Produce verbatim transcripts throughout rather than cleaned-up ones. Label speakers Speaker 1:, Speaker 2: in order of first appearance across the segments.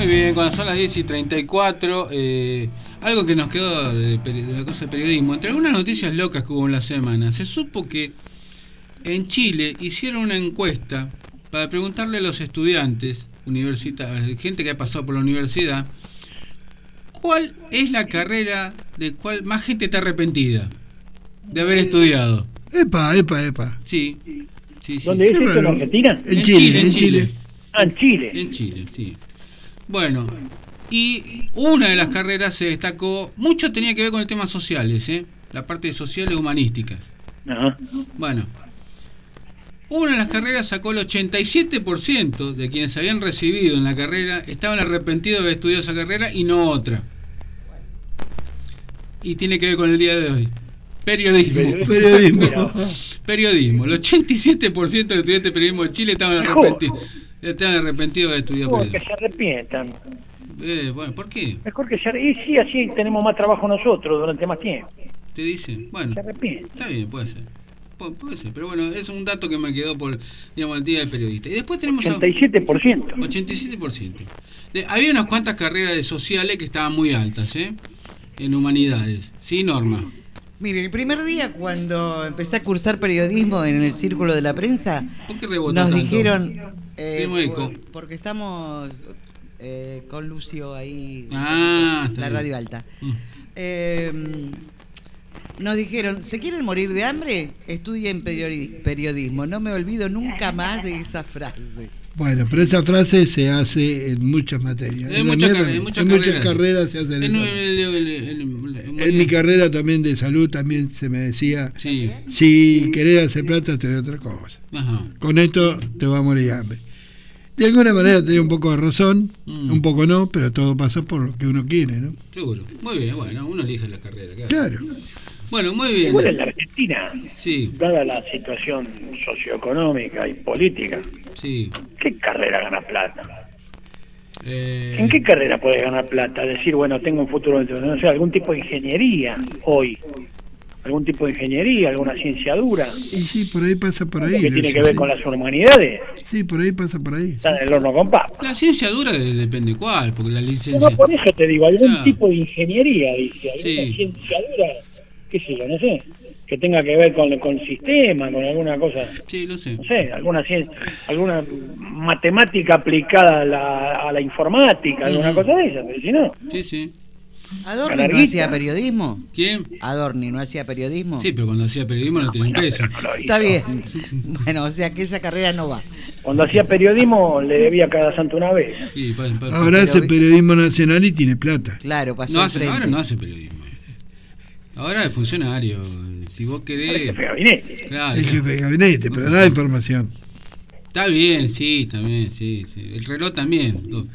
Speaker 1: Muy bien, cuando son las diez y treinta y cuatro, eh, algo que nos quedó de, de la cosa de periodismo. Entre algunas noticias locas que hubo en la semana, se supo que en Chile hicieron una encuesta para preguntarle a los estudiantes universitarios, gente que ha pasado por la universidad, ¿cuál es la carrera de cuál más gente está arrepentida de haber estudiado?
Speaker 2: Epa, epa, epa.
Speaker 1: Sí. Sí, sí,
Speaker 3: ¿Dónde
Speaker 1: sí.
Speaker 3: es esto? ¿En Argentina?
Speaker 2: En, en Chile, Chile, en Chile.
Speaker 1: Chile.
Speaker 3: Ah, en Chile.
Speaker 1: En Chile, sí. Bueno, y una de las carreras se destacó, mucho tenía que ver con el tema sociales, ¿eh? La parte de sociales humanísticas.
Speaker 3: Ajá.
Speaker 1: Bueno, una de las carreras sacó el ochenta y siete por ciento de quienes habían recibido en la carrera estaban arrepentidos de haber estudiado esa carrera y no otra. Y tiene que ver con el día de hoy. Periodismo.
Speaker 2: Periodismo.
Speaker 1: Periodismo. El ochenta y siete por ciento de los estudiantes de periodismo de Chile estaban arrepentidos. Estaban arrepentidos de estudiar
Speaker 3: Mejor
Speaker 1: periodismo.
Speaker 3: que se arrepientan.
Speaker 1: Eh, bueno, ¿por qué?
Speaker 3: Mejor que se arrepientan. Y sí, así tenemos más trabajo nosotros durante más tiempo.
Speaker 1: ¿Te dice? Bueno,
Speaker 3: Se arrepientan.
Speaker 1: está bien, puede ser. Pu- puede ser, pero bueno, es un dato que me quedó por, digamos, el día del periodista. Y después tenemos a-
Speaker 3: ochenta y siete por ciento.
Speaker 1: ochenta y siete por ciento. De- había unas cuantas carreras de sociales que estaban muy altas, ¿eh? En humanidades. ¿Sí, Norma?
Speaker 4: Mire, el primer día cuando empecé a cursar periodismo en el Círculo de la Prensa,
Speaker 1: ¿Por qué rebotó
Speaker 4: nos
Speaker 1: tanto?
Speaker 4: dijeron, eh,
Speaker 1: Tenemos eco.
Speaker 4: por- porque estamos eh, con Lucio ahí,
Speaker 1: Ah, está
Speaker 4: la
Speaker 1: bien.
Speaker 4: radio alta.
Speaker 1: Mm.
Speaker 4: Eh, nos dijeron, ¿se quieren morir de hambre? Estudien periodi- periodismo. No me olvido nunca más de esa frase.
Speaker 2: Bueno, pero esa frase se hace en muchas materias.
Speaker 1: En
Speaker 2: la
Speaker 1: muchas
Speaker 2: mía
Speaker 1: carreras,
Speaker 2: también.
Speaker 1: en muchas
Speaker 2: En
Speaker 1: carreras.
Speaker 2: carreras se hace
Speaker 1: En,
Speaker 2: eso.
Speaker 1: el- el- el- el- el-
Speaker 2: En mi carrera también de salud también se me decía,
Speaker 1: Sí.
Speaker 2: si querés hacer plata te doy otra cosa.
Speaker 1: Ajá.
Speaker 2: Con esto te va a morir de hambre. De alguna manera tenía un poco de razón,
Speaker 1: Mm.
Speaker 2: un poco no, pero todo pasa por lo que uno quiere, ¿no?
Speaker 1: Seguro. Muy bien, bueno, uno elige la carrera. Claro.
Speaker 2: Claro.
Speaker 1: Bueno, muy bien.
Speaker 3: Igual en la Argentina,
Speaker 1: Sí,
Speaker 3: dada la situación socioeconómica y política,
Speaker 1: sí.
Speaker 3: ¿qué carrera gana plata?
Speaker 1: Eh,
Speaker 3: ¿En qué carrera puedes ganar plata? Decir, bueno, tengo un futuro dentro, no sé, algún tipo de ingeniería hoy, algún tipo de ingeniería, alguna ciencia dura,
Speaker 2: Y sí, por ahí pasa por ahí.
Speaker 3: que
Speaker 2: eso,
Speaker 3: tiene que ver
Speaker 2: sí.
Speaker 3: con las humanidades,
Speaker 2: Sí, por ahí pasa por ahí.
Speaker 3: está en el horno con papas.
Speaker 1: La ciencia dura de- depende cuál, porque la licencia...
Speaker 3: No, por eso te digo, algún
Speaker 1: Claro.
Speaker 3: tipo de ingeniería, dice, alguna
Speaker 1: Sí.
Speaker 3: ciencia dura, qué sé yo, no sé, que tenga que ver con, con el sistema, con alguna cosa,
Speaker 1: Sí, lo sé.
Speaker 3: no sé, alguna ciencia, alguna matemática aplicada a la, a la informática, alguna
Speaker 1: Ujú.
Speaker 3: cosa de esa, pero si no,
Speaker 1: Sí, sí.
Speaker 4: ¿Adorni
Speaker 3: Ganar
Speaker 4: no
Speaker 3: guita.
Speaker 4: hacía periodismo?
Speaker 1: ¿Quién?
Speaker 4: ¿Adorni no hacía periodismo?
Speaker 1: Sí, pero cuando hacía periodismo no tenía un peso.
Speaker 3: no lo hizo.
Speaker 4: Está bien. Bueno, o sea que esa carrera no va.
Speaker 3: Cuando hacía periodismo le debía a cada santo una vez.
Speaker 1: Sí, pa- pa-
Speaker 2: Ahora
Speaker 4: Pero-
Speaker 2: hace periodismo nacional y tiene plata.
Speaker 4: Claro, pasó
Speaker 1: no hace,
Speaker 4: enfrente.
Speaker 1: ahora no hace periodismo. Ahora es funcionario. Si vos
Speaker 3: El
Speaker 1: querés...
Speaker 3: jefe de gabinete.
Speaker 1: Claro,
Speaker 2: El jefe de gabinete, pero da información.
Speaker 1: está bien, sí, también, sí, sí. El reloj también.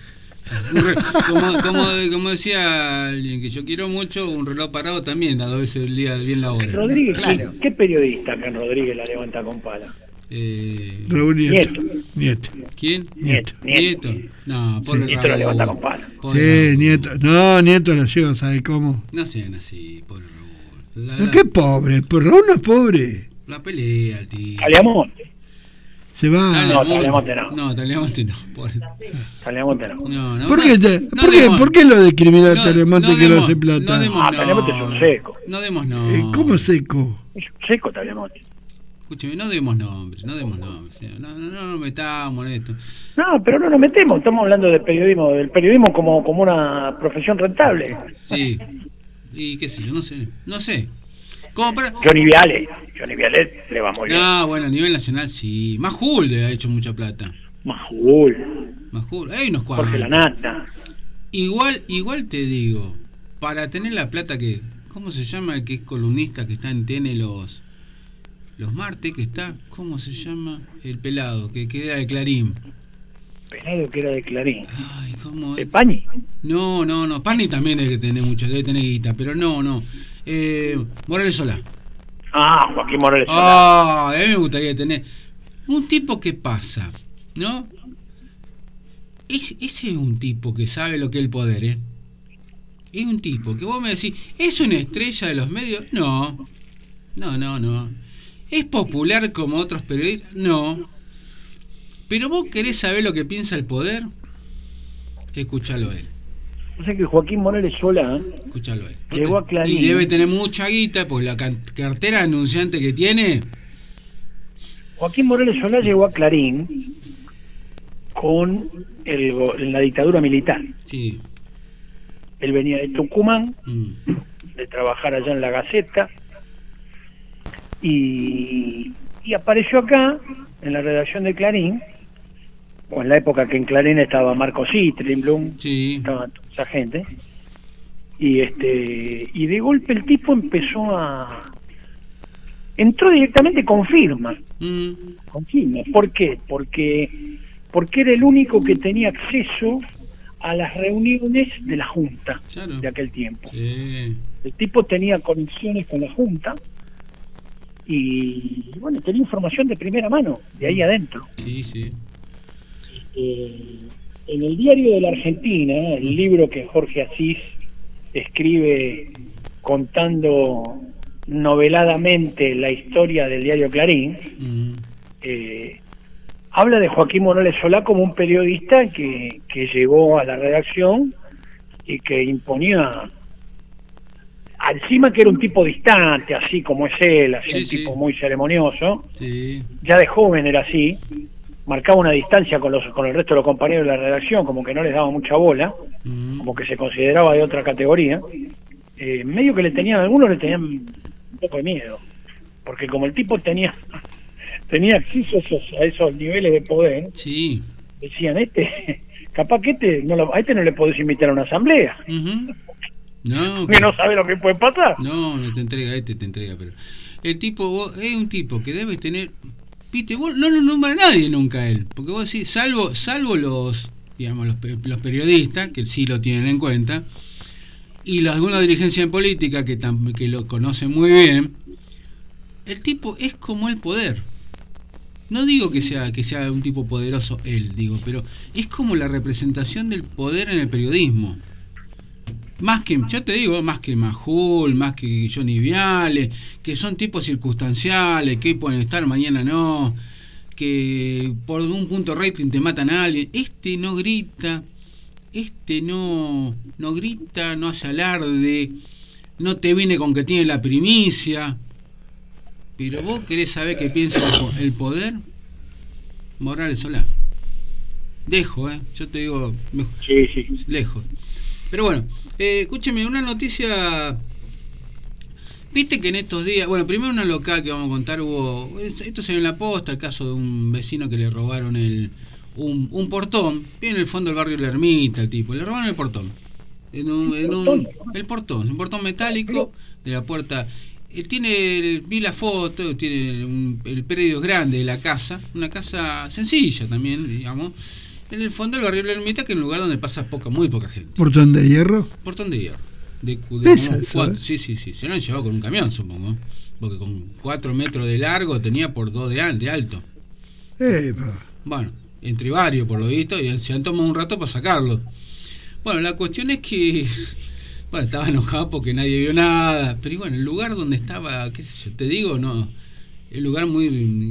Speaker 1: Un re- como, como, como decía alguien que yo quiero mucho, un reloj parado también da dos veces el día bien la hora.
Speaker 3: Rodríguez,
Speaker 4: Claro.
Speaker 3: ¿qué, qué periodista acá en Rodríguez la levanta con pala?
Speaker 1: Eh,
Speaker 2: Raúl Nieto.
Speaker 3: Nieto.
Speaker 2: Nieto.
Speaker 1: ¿Quién?
Speaker 2: Nieto.
Speaker 1: Nieto. No, por
Speaker 3: Nieto lo levanta con pala.
Speaker 2: Sí, Nieto. No, Nieto lo lleva, ¿sabe cómo?
Speaker 1: No sean así, pobre Raúl. La,
Speaker 2: ¿Pero
Speaker 1: la-
Speaker 2: qué pobre? Pues Raúl no es pobre.
Speaker 1: la pelea, tío.
Speaker 3: Taliamonte,
Speaker 2: Se va.
Speaker 3: No, Taliamonte no.
Speaker 1: No, Taliamonte no. Pobre.
Speaker 3: Taliamonte no.
Speaker 1: No, no,
Speaker 2: ¿Por
Speaker 1: no,
Speaker 2: qué, te-
Speaker 1: no
Speaker 2: ¿por, qué,
Speaker 1: demos-
Speaker 2: ¿Por qué lo discrimina
Speaker 1: no-
Speaker 2: a Telemonte
Speaker 1: no
Speaker 2: que lo
Speaker 1: demos-
Speaker 2: hace plata?
Speaker 1: No demos
Speaker 3: Ah,
Speaker 1: no.
Speaker 3: Taliamonte es un seco.
Speaker 1: No demos no.
Speaker 2: Eh, ¿Cómo seco?
Speaker 3: Es un seco Taliamonte.
Speaker 1: Escúcheme, no demos nombres, no demos nombres. eh. No, no, no nos metamos en esto.
Speaker 3: No, pero no nos metemos, estamos hablando del periodismo, del periodismo como, como una profesión rentable.
Speaker 1: Sí. Y qué sé yo, no sé. No sé. Como para...
Speaker 3: Johnny Viale, Johnny Viale le va muy bien.
Speaker 1: No, bueno, a nivel nacional sí. Majul ha hecho mucha plata.
Speaker 3: Majul,
Speaker 1: Majul, hay unos cuantos.
Speaker 3: Jorge Lanata.
Speaker 1: Igual, igual te digo, para tener la plata que... ¿Cómo se llama el que es columnista que está en T N los... Los martes que está... ¿Cómo se llama? El pelado, que, que era de Clarín.
Speaker 3: Pelado que era de Clarín.
Speaker 1: Ay, ¿cómo
Speaker 3: ¿De
Speaker 1: es?
Speaker 3: Pañi?
Speaker 1: No, no, no. Pani también debe tener mucho, debe tener guita, pero no, no. Eh, Morales Solá.
Speaker 3: Ah, Joaquín Morales.
Speaker 1: Ah, a mí me gustaría tener un tipo que pasa, ¿no? Es, ese es un tipo que sabe lo que es el poder, ¿eh? Es un tipo que vos me decís, ¿es una estrella de los medios? No, no, no, no. ¿Es popular como otros periodistas? No. ¿Pero vos querés saber lo que piensa el poder? Escúchalo a él.
Speaker 3: O sea que Joaquín Morales Solá
Speaker 1: Escúchalo a él.
Speaker 3: llegó a Clarín.
Speaker 1: Y debe tener mucha guita, porque la can- cartera anunciante que tiene.
Speaker 3: Joaquín Morales Solá llegó a Clarín con el, go- en la dictadura militar.
Speaker 1: Sí.
Speaker 3: Él venía de Tucumán,
Speaker 1: Mm.
Speaker 3: de trabajar allá en la Gaceta, y, y apareció acá, en la redacción de Clarín, o en la época que en Clarín estaba Marco Citrinblum,
Speaker 1: Sí.
Speaker 3: estaba toda esa gente, y este y de golpe el tipo empezó a... entró directamente con firma,
Speaker 1: Mm.
Speaker 3: con firma. ¿Por qué? Porque, porque era el único que tenía acceso a las reuniones de la Junta
Speaker 1: Claro.
Speaker 3: de aquel tiempo.
Speaker 1: Sí.
Speaker 3: El tipo tenía conexiones con la Junta y, bueno, tenía información de primera mano, de ahí adentro.
Speaker 1: Sí, sí.
Speaker 3: Eh, en el Diario de la Argentina, el libro que Jorge Asís escribe contando noveladamente la historia del diario Clarín,
Speaker 1: Mm.
Speaker 3: eh, habla de Joaquín Morales Solá como un periodista que, que llegó a la redacción y que imponía, encima que era un tipo distante, así como es él, así
Speaker 1: Sí,
Speaker 3: un
Speaker 1: sí.
Speaker 3: tipo muy ceremonioso,
Speaker 1: Sí.
Speaker 3: ya de joven era así, marcaba una distancia con los con el resto de los compañeros de la redacción, como que no les daba mucha bola,
Speaker 1: Mm.
Speaker 3: como que se consideraba de otra categoría. Eh, medio que le tenían, algunos le tenían un poco de miedo, porque como el tipo tenía tenía acceso a esos, a esos niveles de poder,
Speaker 1: Sí.
Speaker 3: decían, este, capaz que este no lo- a este no le podés invitar a una asamblea,
Speaker 1: Ujú. No,
Speaker 3: que no sabe lo que puede pasar.
Speaker 1: no, no te entrega, este te entrega, pero el tipo, vos, es un tipo que debe tener, viste, vos no lo nombra nadie nunca él, porque vos decís, salvo, salvo los, digamos, los, pe- los periodistas, que sí lo tienen en cuenta, y la, alguna dirigencia en política que, tam- que lo conocen muy bien, el tipo es como el poder. No digo que sea que sea un tipo poderoso él, digo, pero es como la representación del poder en el periodismo. Más que, yo te digo, más que Majul, más que Johnny Viale, que son tipos circunstanciales, que pueden estar, mañana no, que por un punto rating te matan a alguien. Este no grita, este no, no grita, no hace alarde, no te viene con que tiene la primicia. Pero vos querés saber qué piensa el po- el poder. Morales Solá. Dejo, eh. Yo te digo, mejor,
Speaker 3: Sí, sí.
Speaker 1: lejos. Pero bueno, eh, escúcheme, una noticia. Viste que en estos días, bueno, primero una local que vamos a contar, hubo, esto se ve en la posta, el caso de un vecino que le robaron el un, un portón, bien en el fondo del barrio de la Ermita, el tipo, le robaron el portón. En un, en un, el portón, un portón metálico de la puerta. Eh, tiene, el- vi la foto, tiene un- el predio grande de la casa, una casa sencilla también, digamos, en el fondo del barrio de la Ermita, que es un lugar donde pasa poca, muy poca gente.
Speaker 2: ¿Portón de hierro?
Speaker 1: Portón de hierro. De, de
Speaker 2: Pesa
Speaker 1: como
Speaker 2: eso,
Speaker 1: cuatro-
Speaker 2: ¿eh?
Speaker 1: Sí, sí, sí. Se lo han llevado con un camión, supongo. Porque con cuatro metros de largo tenía por dos de, al- de alto.
Speaker 2: Epa.
Speaker 1: Bueno, entre varios por lo visto, y se han tomado un rato para sacarlo. Bueno, la cuestión es que, bueno, estaba enojado porque nadie vio nada. Pero y bueno, el lugar donde estaba, qué sé yo, te digo, no. El lugar muy,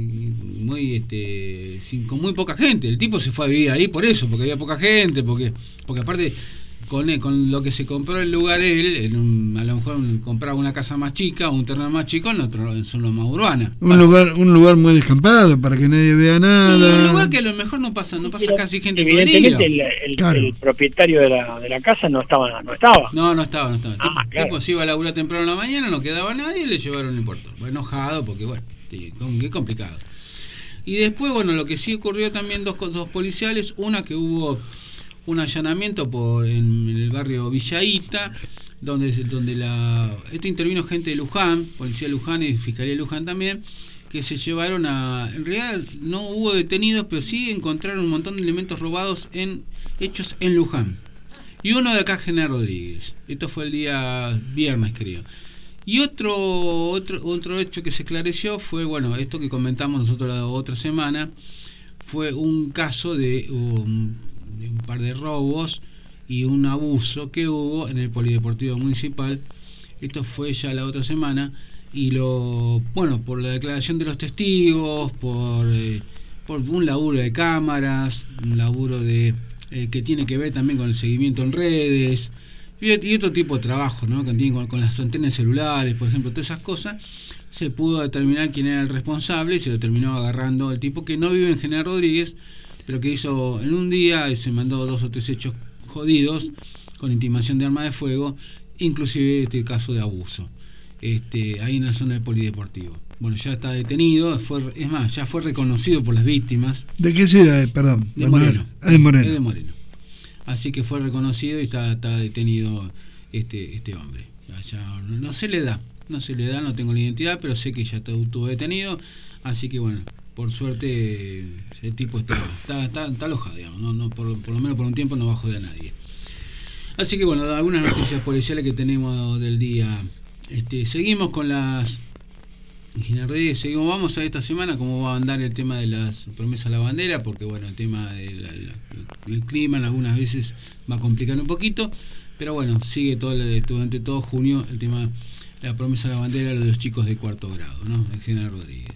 Speaker 1: muy, este, sin, con muy poca gente. El tipo se fue a vivir ahí por eso, porque había poca gente, porque, porque aparte con, con lo que se compró el lugar él, en un- a lo mejor un- compraba una casa más chica, un terreno más chico, en otro, en zona más urbana.
Speaker 2: Un
Speaker 1: Bueno,
Speaker 2: lugar, un lugar muy descampado para que nadie vea nada.
Speaker 1: un lugar que a lo mejor no pasa, no pasa
Speaker 3: Pero,
Speaker 1: casi gente todo el
Speaker 3: evidentemente
Speaker 1: día.
Speaker 3: el, el-
Speaker 2: Claro.
Speaker 3: el propietario de la, de la casa no estaba, no estaba.
Speaker 1: No, no estaba, no estaba. El
Speaker 3: Ah,
Speaker 1: tipo,
Speaker 3: claro.
Speaker 1: tipo se iba a laburar temprano en la mañana, no quedaba nadie y le llevaron el portón. Bueno, enojado porque, bueno, sí, com- qué complicado. Y después, bueno, lo que sí ocurrió también, dos cosas policiales. Una, que hubo un allanamiento por en el barrio Villaíta, donde, donde la esto intervino gente de Luján, policía de Luján y fiscalía de Luján también, que se llevaron a... En realidad no hubo detenidos, pero sí encontraron un montón de elementos robados en hechos en Luján. Y uno de acá, General Rodríguez. Esto fue el día viernes, creo. Y otro, otro, otro hecho que se esclareció fue, bueno, esto que comentamos nosotros la otra semana, fue un caso de un, de un par de robos y un abuso que hubo en el Polideportivo Municipal. Esto fue ya la otra semana. Y lo, bueno, por la declaración de los testigos, por, eh, por un laburo de cámaras, un laburo de eh, que tiene que ver también con el seguimiento en redes y, y otro tipo de trabajo, ¿no? Que tiene con, con las antenas celulares, por ejemplo, todas esas cosas. Se pudo determinar quién era el responsable y se lo terminó agarrando el tipo que no vive en General Rodríguez, pero que hizo en un día y se mandó dos o tres hechos jodidos con intimación de arma de fuego, inclusive este caso de abuso, este, ahí en la zona del polideportivo. Bueno, ya está detenido, fue, es más, ya fue reconocido por las víctimas.
Speaker 2: ¿De qué ciudad? Perdón.
Speaker 1: De Moreno.
Speaker 2: Ah, de Moreno.
Speaker 1: Es de Moreno. Así que fue reconocido y está, está detenido este, este hombre. Ya, ya no, no se le da, no se le da, no tengo la identidad, pero sé que ya estuvo detenido, así que bueno, por suerte el tipo está, está, está, está alojado, digamos, no, no, por, por lo menos por un tiempo no va a joder a nadie. Así que bueno, algunas noticias policiales que tenemos del día. Este, seguimos con las General Rodríguez, seguimos, vamos a esta semana cómo va a andar el tema de las promesas a la bandera, porque bueno, el tema del el clima en algunas veces va a complicar un poquito, pero bueno, sigue todo durante todo junio el tema de la promesa a la bandera de los chicos de cuarto grado, ¿no? En General Rodríguez.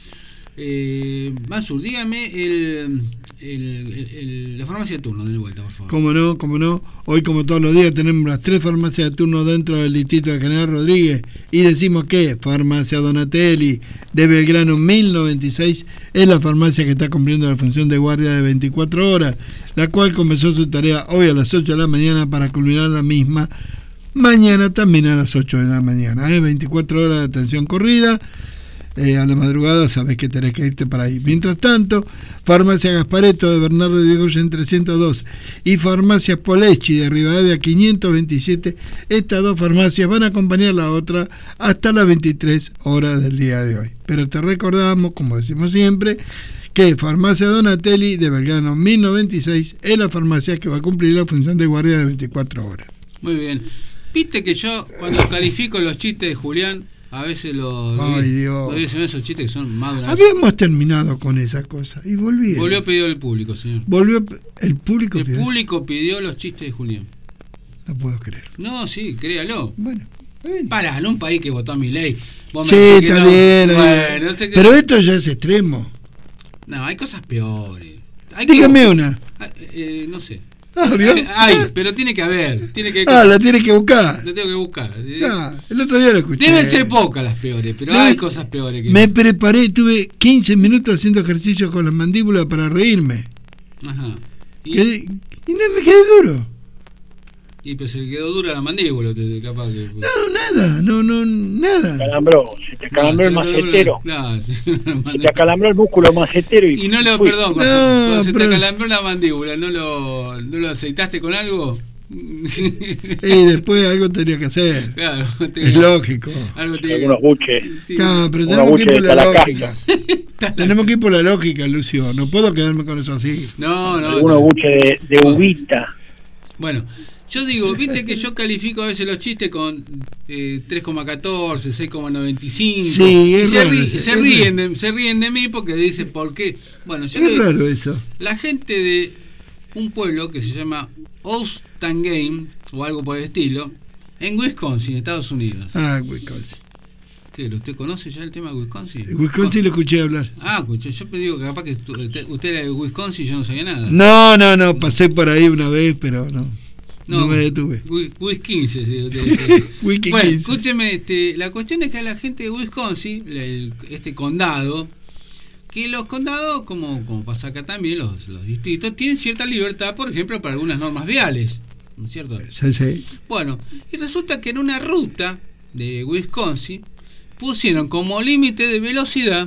Speaker 1: Eh, Mansur, dígame el, el, el, el, la farmacia de turno, de vuelta, por favor.
Speaker 2: Cómo no, cómo no. Hoy, como todos los días, tenemos las tres farmacias de turno dentro del distrito de General Rodríguez y decimos que Farmacia Donatelli de Belgrano mil noventa y seis es la farmacia que está cumpliendo la función de guardia de veinticuatro horas, la cual comenzó su tarea hoy a las ocho de la mañana para culminar la misma mañana también a las ocho de la mañana. ¿eh? veinticuatro horas de atención corrida. Eh, a la madrugada sabes que tenés que irte para ahí. Mientras tanto, Farmacia Gasparetto de Bernardo Irigoyen trescientos dos y Farmacia Poleschi de Rivadavia quinientos veintisiete, estas dos farmacias van a acompañar la otra hasta las veintitrés horas del día de hoy. Pero te recordamos, como decimos siempre, que Farmacia Donatelli de Belgrano mil noventa y seis es la farmacia que va a cumplir la función de guardia de veinticuatro horas.
Speaker 1: Muy bien. Viste que yo cuando califico los chistes de Julián, a veces lo,
Speaker 2: Ay, Dios.
Speaker 1: lo dicen esos chistes que son más de una vez.
Speaker 2: Habíamos terminado con esa cosa y volvieron.
Speaker 1: Volvió a pedir el público, señor.
Speaker 2: Volvió el público.
Speaker 1: El
Speaker 2: pidió.
Speaker 1: público pidió los chistes de Julián.
Speaker 2: No puedo creer.
Speaker 1: No, sí, créalo.
Speaker 2: Bueno, bien.
Speaker 1: Para, en un país que votó a Milei. Vos
Speaker 2: Sí,
Speaker 1: me decís que
Speaker 2: está
Speaker 1: no.
Speaker 2: bien.
Speaker 1: Bueno, no sé qué-
Speaker 2: Pero esto ya es extremo.
Speaker 1: No, hay cosas peores. Hay
Speaker 2: Dígame
Speaker 1: que-
Speaker 2: una.
Speaker 1: Ah, eh, no sé.
Speaker 2: Ah, ¿vio?
Speaker 1: Ay, pero tiene que haber. Tiene que
Speaker 2: Ah, la tiene que buscar.
Speaker 1: Lo tengo que buscar.
Speaker 2: Ah, el otro día lo escuché.
Speaker 1: Deben ser pocas las peores, pero
Speaker 2: Debe-
Speaker 1: hay cosas peores que.
Speaker 2: Me preparé, tuve quince minutos haciendo ejercicio con las mandíbulas para reírme.
Speaker 1: Ajá. Y,
Speaker 2: Quedé- y no me quedé duro.
Speaker 1: y pues se le quedó dura la mandíbula, te- capaz que.
Speaker 2: No, nada, no, no, nada.
Speaker 3: Calambró, se te acalambró el
Speaker 1: No, se le quedó
Speaker 3: macetero.
Speaker 1: dura- Claro, sí, la
Speaker 3: Se te
Speaker 1: mandíbula.
Speaker 3: acalambró el músculo macetero y,
Speaker 1: Y no lo,
Speaker 3: Uy,
Speaker 1: perdón, cuando,
Speaker 2: No,
Speaker 1: se- cuando se te
Speaker 2: pero-
Speaker 1: acalambró la mandíbula, ¿no lo, no lo aceitaste con algo?
Speaker 2: Y después algo tenía que hacer.
Speaker 1: Claro, te-
Speaker 2: Es lógico.
Speaker 1: algo te-
Speaker 3: algunos buches.
Speaker 1: sí.
Speaker 2: Claro, pero
Speaker 3: Una
Speaker 2: tenemos que ir
Speaker 3: buche
Speaker 2: por
Speaker 3: de
Speaker 2: la
Speaker 3: Calacasta.
Speaker 2: lógica. Tenemos que ir por la lógica, Lucio. No puedo quedarme con eso así.
Speaker 1: No, no.
Speaker 3: Algunos
Speaker 1: no.
Speaker 3: buches de, de uvita.
Speaker 1: Bueno, yo digo, viste que yo califico a veces los chistes con eh, tres coma catorce, seis coma noventa y cinco.
Speaker 2: Sí,
Speaker 1: y
Speaker 2: es
Speaker 1: se,
Speaker 2: raro,
Speaker 1: ri-
Speaker 2: es
Speaker 1: se
Speaker 2: raro.
Speaker 1: ríen de, se ríen de mí porque dicen por qué. Bueno, yo
Speaker 2: Es
Speaker 1: le-
Speaker 2: raro eso.
Speaker 1: la gente de un pueblo que se llama Ostangame o algo por el estilo, en Wisconsin, Estados Unidos.
Speaker 2: Ah, Wisconsin.
Speaker 1: ¿Qué, ¿Usted conoce ya el tema de Wisconsin?
Speaker 2: Wisconsin lo escuché hablar.
Speaker 1: Ah, escuché, yo te digo que capaz que tu- usted usted era de Wisconsin y yo no sabía nada.
Speaker 2: No, no, no, pasé por ahí una vez, pero no. No, me detuve.
Speaker 1: Wi- Wisconsin, sí, usted dice.
Speaker 2: Wiki
Speaker 1: Bueno,
Speaker 2: quince.
Speaker 1: escúcheme, este, la cuestión es que a la gente de Wisconsin, el- este condado, que los condados, como, como pasa acá también, los, los distritos, tienen cierta libertad, por ejemplo, para algunas normas viales, ¿no es cierto?
Speaker 2: Sí, sí.
Speaker 1: Bueno, y resulta que en una ruta de Wisconsin pusieron como límite de velocidad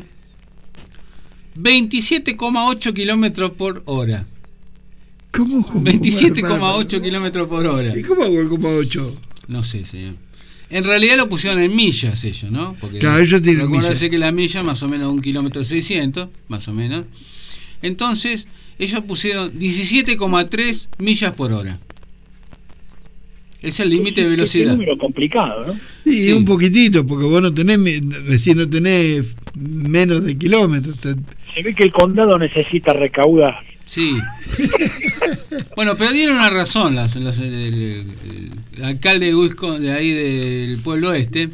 Speaker 1: veintisiete coma ocho kilómetros por hora.
Speaker 2: ¿Cómo? cómo?
Speaker 1: veintisiete coma
Speaker 2: Para,
Speaker 1: ocho
Speaker 2: para.
Speaker 1: kilómetros por hora.
Speaker 2: ¿Y cómo hago el coma ocho?
Speaker 1: No sé, señor. En realidad lo pusieron en millas ellos, ¿no? Porque
Speaker 2: Claro, ellos tienen
Speaker 1: recuérdese
Speaker 2: millas.
Speaker 1: que la milla más o menos un kilómetro seiscientos, más o menos. Entonces, ellos pusieron diecisiete coma tres millas por hora. Es el límite de
Speaker 3: Qué
Speaker 1: velocidad.
Speaker 3: número complicado, ¿no?
Speaker 2: Sí,
Speaker 1: Sí.
Speaker 2: un poquitito, porque vos no tenés, me- recién no tenés menos de kilómetros. te-
Speaker 3: Se ve que el condado necesita recaudar.
Speaker 1: Sí. Bueno, pero dieron una razón las, las- el, el- el- el alcalde de Wisconsin, de ahí del pueblo este.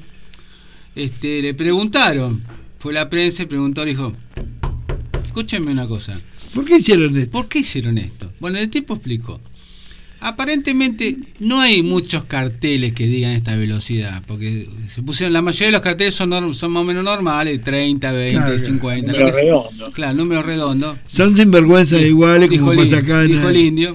Speaker 1: Este, le preguntaron, fue la prensa y preguntó, le dijo, escúchenme una cosa.
Speaker 2: ¿Por qué hicieron esto?
Speaker 1: ¿Por qué hicieron esto? Bueno, el tipo explicó. Aparentemente no hay muchos carteles que digan esta velocidad, porque se pusieron, la mayoría de los carteles son, norm, son más o menos normales, treinta, veinte, claro, cincuenta.
Speaker 3: Números redondos.
Speaker 1: Claro, números redondos.
Speaker 2: Son sinvergüenzas sí, iguales como pasa acá.
Speaker 1: Dijo el indio.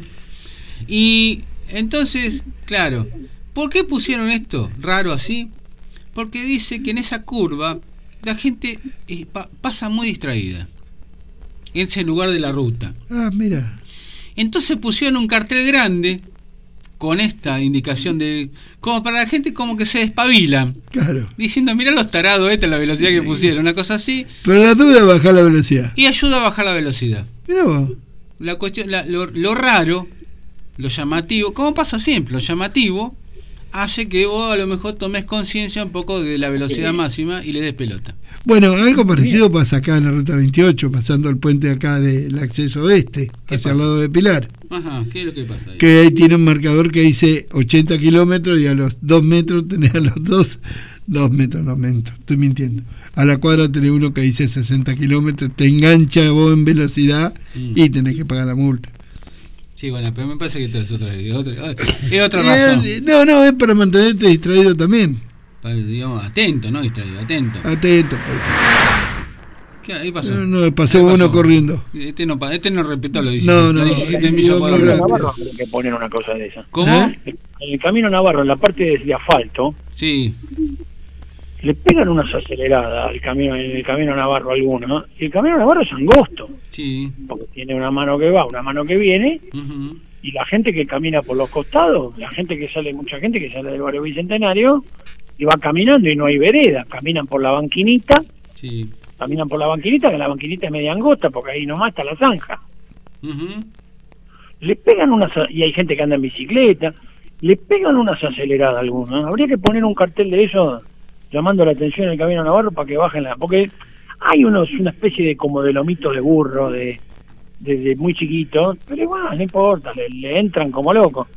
Speaker 1: Y entonces, claro, ¿por qué pusieron esto raro así? Porque dice que en esa curva la gente eh, pa, pasa muy distraída. En ese lugar de la ruta.
Speaker 2: Ah, mira.
Speaker 1: Entonces pusieron un cartel grande con esta indicación de como para la gente como que se despabilan,
Speaker 2: claro,
Speaker 1: diciendo mirá los tarados, esta es la velocidad que pusieron, una cosa así.
Speaker 2: Pero la duda es bajar la velocidad.
Speaker 1: Y ayuda a bajar la velocidad.
Speaker 2: Mirá vos.
Speaker 1: La cuestión, la, lo, lo raro, lo llamativo, como pasa siempre, lo llamativo hace que vos a lo mejor tomes conciencia un poco de la velocidad máxima y le des pelota.
Speaker 2: Bueno, algo parecido pasa acá en la ruta veintiocho, pasando el puente acá del acceso oeste, hacia pasa? el lado de Pilar.
Speaker 1: Ajá, ¿qué es lo que pasa ahí?
Speaker 2: Que ahí tiene un marcador que dice ochenta kilómetros y a los dos metros tenés a los dos, dos metros, no miento, estoy mintiendo. A la cuadra tenés uno que dice sesenta kilómetros, te engancha vos en velocidad mm. y tenés que pagar la multa.
Speaker 1: Sí, bueno, pero me parece que esto es otra, otra, es otra razón.
Speaker 2: No, no, es para mantenerte distraído también.
Speaker 1: Digamos, atento, ¿no? Distraído, atento.
Speaker 2: Atento,
Speaker 1: ¿Qué? Ahí pasó.
Speaker 2: No, no, pasó uno pasó? corriendo.
Speaker 1: Este no, este no respetó los diecisiete,
Speaker 2: no, no,
Speaker 1: los diecisiete
Speaker 3: no,
Speaker 1: millas por hora.
Speaker 3: Navarro que ponen una cosa de esa.
Speaker 1: ¿Cómo?
Speaker 3: ¿Eh? En el camino Navarro, en la parte de, de asfalto,
Speaker 1: sí,
Speaker 3: le pegan unas aceleradas al camino, en el camino Navarro alguno, y el camino Navarro es angosto.
Speaker 1: Sí.
Speaker 3: Porque tiene una mano que va, una mano que viene, uh-huh. y la gente que camina por los costados, la gente que sale, mucha gente que sale del barrio Bicentenario, y va caminando y no hay vereda, caminan por la banquinita,
Speaker 1: sí.
Speaker 3: caminan por la banquinita, que la banquinita es media angosta, porque ahí nomás está la zanja.
Speaker 1: Uh-huh.
Speaker 3: Le pegan unas, y hay gente que anda en bicicleta, le pegan unas aceleradas algunas. Habría que poner un cartel de eso llamando la atención en el camino Navarro para que bajen la, porque hay unos, una especie de como de lomitos de burro, de desde muy chiquitos, pero igual, no importa, le, le entran como locos.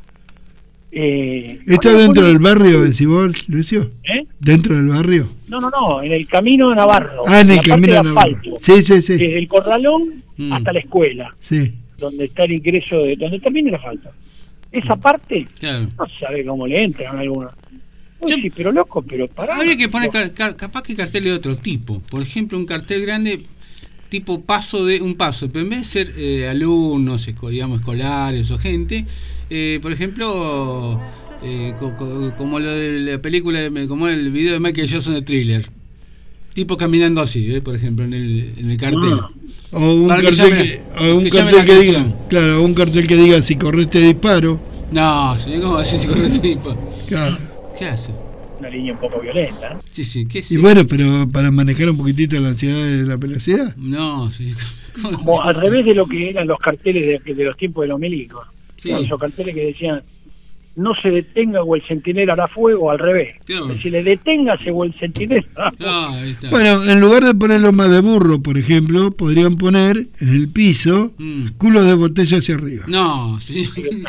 Speaker 3: Eh,
Speaker 2: ¿Está dentro del barrio, decís vos, Lucio?
Speaker 3: ¿Eh?
Speaker 2: ¿Dentro del barrio?
Speaker 3: No, no, no, en el camino Navarro.
Speaker 2: Ah, en el camino Navarro. Sí, sí, sí.
Speaker 3: Desde el Corralón mm. hasta la escuela.
Speaker 2: Sí.
Speaker 3: Donde está el ingreso, de donde termina el asfalto. Esa parte,
Speaker 1: claro.
Speaker 3: no se sabe cómo le entran a algunos. Uy, sí, pero loco, pero pará.
Speaker 1: Habría que poner ca ca capaz que carteles de otro tipo. Por ejemplo, un cartel grande tipo paso de un paso, pero en vez de ser eh, alumnos, esco, digamos, escolares o gente, eh, por ejemplo, eh, co co como lo de la película, de, como el video de Michael Jackson de Thriller, tipo caminando así, eh, por ejemplo, en el, en el cartel.
Speaker 2: Ah. O un Para cartel que, que, o un que, cartel que diga, claro, un cartel que diga si corres te disparo.
Speaker 1: No, ¿cómo así si corres te disparo?
Speaker 2: Claro.
Speaker 1: ¿Qué hace?
Speaker 3: Una línea un poco violenta. ¿No?
Speaker 1: Sí, sí, ¿qué sí?
Speaker 2: Y bueno, pero para manejar un poquitito la ansiedad de la velocidad.
Speaker 1: No, sí.
Speaker 3: Como al revés de lo que eran los carteles de, de los tiempos de los milicos.
Speaker 1: Sí.
Speaker 3: Esos carteles que decían, no se detenga o el centinela hará fuego, al revés.
Speaker 1: Claro.
Speaker 3: Si le deténgase o el centinela hará fuego.
Speaker 1: No, ahí está.
Speaker 2: Bueno, en lugar de ponerlo más de burro, por ejemplo, podrían poner en el piso mm. culos de botella hacia arriba.
Speaker 1: No, sí.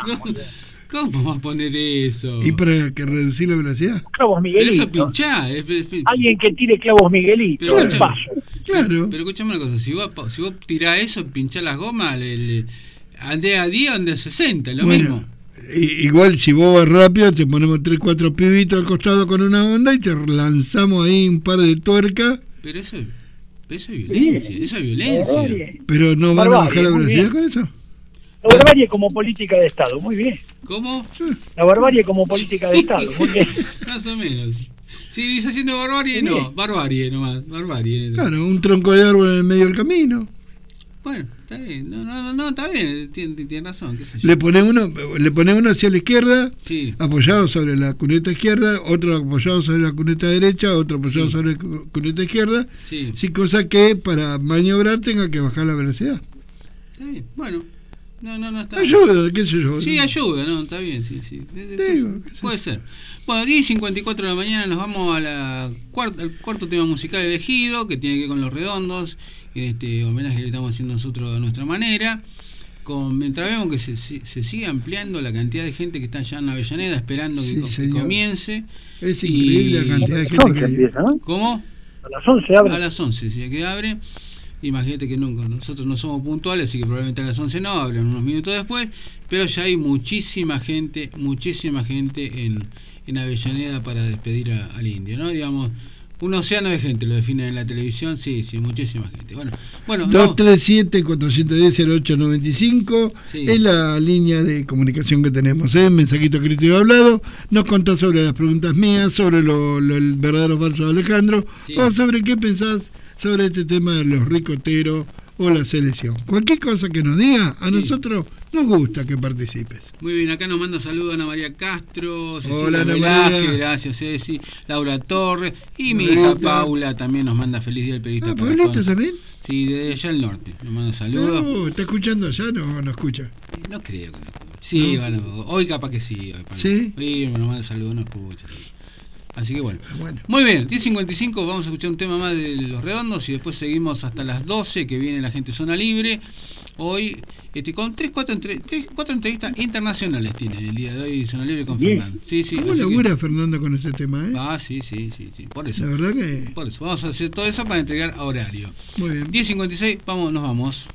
Speaker 1: ¿Cómo vamos a poner eso?
Speaker 2: ¿Y para que reducir la velocidad?
Speaker 3: Clavos Miguelito.
Speaker 1: Pero eso pinchá. Es, es, es,
Speaker 3: Alguien que tire clavos Miguelito.
Speaker 1: Pero,
Speaker 3: el paso.
Speaker 2: Claro.
Speaker 1: Pero escúchame una cosa, si vos, si vos tirás eso, pinchás las gomas, le, le, ande a diez, ande a sesenta, lo
Speaker 2: bueno,
Speaker 1: mismo.
Speaker 2: Igual si vos vas rápido, te ponemos tres, cuatro pibitos al costado con una onda y te lanzamos ahí un par de tuercas.
Speaker 1: Pero eso, eso es violencia, eso es violencia.
Speaker 2: Pero no van a bajar la velocidad con eso.
Speaker 3: La barbarie como política de Estado, muy bien.
Speaker 1: ¿Cómo?
Speaker 3: La barbarie como política de Estado, muy bien.
Speaker 1: Más o menos. Civilización de barbarie, no, barbarie nomás, barbarie.
Speaker 2: Claro, un tronco de árbol en el medio del camino.
Speaker 1: Bueno, está bien, no, no, no, está bien, tiene, tiene razón, qué sé yo.
Speaker 2: Le pone uno, le pone uno hacia la izquierda,
Speaker 1: sí.
Speaker 2: apoyado sobre la cuneta izquierda, otro apoyado sobre la cuneta derecha, otro apoyado sí. sobre la cuneta izquierda,
Speaker 1: sí.
Speaker 2: sí, cosa que para maniobrar tenga que bajar la velocidad.
Speaker 1: Está bien, bueno. No, no, no está
Speaker 2: ayuda, bien. qué sé yo.
Speaker 1: Sí, ayuda, no, está bien, sí, sí. Digo, puede ser. Bueno, diez y cincuenta y cuatro de la mañana nos vamos a la cuarta, al cuarto tema musical elegido, que tiene que ver con Los Redondos, este homenaje que le estamos haciendo nosotros a nuestra manera. Con, mientras vemos que se, se, se sigue ampliando la cantidad de gente que está allá en Avellaneda esperando sí, que, que comience.
Speaker 2: Es increíble y, la cantidad de gente que hay.
Speaker 3: Empieza, ¿no?
Speaker 1: ¿Cómo?
Speaker 3: A las once abre.
Speaker 1: A las once, sí, que abre. Imagínate que nunca, nosotros no somos puntuales, así que probablemente a las once no, abren unos minutos después, pero ya hay muchísima gente, muchísima gente en, en Avellaneda para despedir a, al Indio, ¿no? Digamos, un océano de gente lo definen en la televisión, sí, sí, muchísima gente. Bueno, bueno,
Speaker 2: dos tres siete, cuatro uno cero, cero ocho nueve cinco sí. Es la línea de comunicación que tenemos, ¿eh? Mensajito escrito y hablado. Nos contás sobre las preguntas mías, sobre lo, lo, el verdadero falso de Alejandro, sí. O sobre qué pensás sobre este tema de los ricoteros o la selección. Cualquier cosa que nos diga, a sí. nosotros nos gusta que participes.
Speaker 1: Muy bien, acá nos manda saludos Ana María Castro, Cecilia
Speaker 2: Hola, Ana
Speaker 1: Velázquez,
Speaker 2: María.
Speaker 1: Gracias Ceci, Laura Torres y mi hija Paula también nos manda feliz día del periodista.
Speaker 2: Ah, ¿por el norte también?
Speaker 1: Sí, de allá al norte, nos manda saludos.
Speaker 2: No, ¿está escuchando allá o no, no escucha?
Speaker 1: No creo que no escuche. Sí, no. Bueno, hoy capaz que sí. Hoy,
Speaker 2: ¿Sí?
Speaker 1: Hoy nos manda saludos, no escucha. Así que bueno.
Speaker 2: bueno.
Speaker 1: Muy bien, diez cincuenta y cinco, vamos a escuchar un tema más de Los Redondos y después seguimos hasta las doce, que viene la gente Zona Libre. Hoy, este, con tres, cuatro, entre, tres, cuatro entrevistas internacionales tiene el día de hoy Zona Libre con
Speaker 3: Bien.
Speaker 1: Fernando. Sí, sí.
Speaker 2: ¿Cómo labura que... Fernando con ese tema, eh?
Speaker 1: Ah, sí, sí, sí, sí. Por eso.
Speaker 2: La verdad que...
Speaker 1: Por eso, vamos a hacer todo eso para entregar a horario.
Speaker 2: Muy bien.
Speaker 1: diez cincuenta y seis, vamos, nos vamos.